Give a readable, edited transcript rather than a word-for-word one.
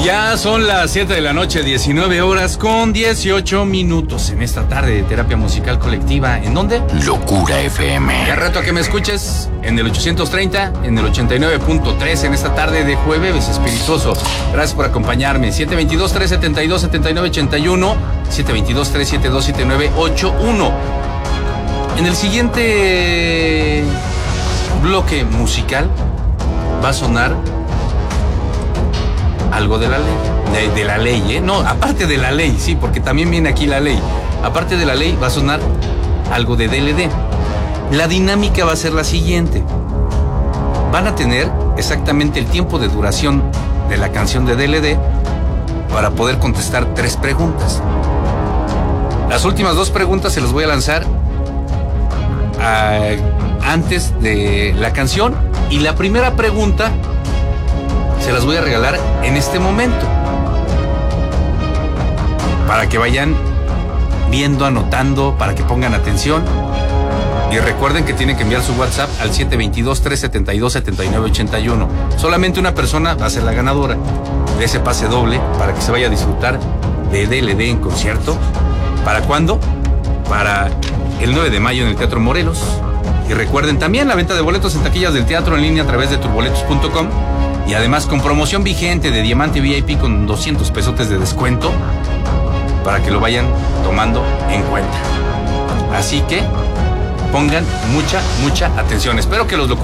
Ya son las 7 de la noche, 19 horas con 18 minutos en esta tarde de terapia musical colectiva. ¿En dónde? Locura FM. Te reto a que me escuches en el 830, en el 89.3 en esta tarde de jueves espirituoso. Gracias por acompañarme. 722-372-7981, 722-372-7981. En el siguiente bloque musical va a sonar algo de la ley, de la ley, ¿eh? No, aparte de la ley, sí, porque también viene aquí la ley. Aparte de la ley va a sonar algo de DLD. La dinámica va a ser la siguiente. Van a tener exactamente el tiempo de duración de la canción de DLD para poder contestar 3 preguntas. Las últimas 2 preguntas se las voy a lanzar antes de la canción, y la primera pregunta se las voy a regalar en este momento para que vayan viendo, anotando, para que pongan atención. Y recuerden que tienen que enviar su WhatsApp al 722-372-7981. Solamente una persona va a ser la ganadora de ese pase doble para que se vaya a disfrutar de DLD en concierto. ¿Para cuándo? Para el 9 de mayo en el Teatro Morelos. Y recuerden también la venta de boletos en taquillas del teatro en línea a través de turboletos.com. Y además con promoción vigente de Diamante VIP con 200 pesotes de descuento para que lo vayan tomando en cuenta. Así que pongan mucha atención. Espero que los